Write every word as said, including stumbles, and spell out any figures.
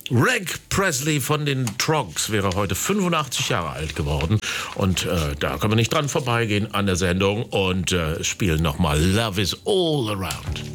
Rick Presley von den Troggs wäre heute fünfundachtzig Jahre alt geworden. Und äh, da kann man nicht dran vorbeigehen an der Sendung und äh, spielen nochmal Love is all around.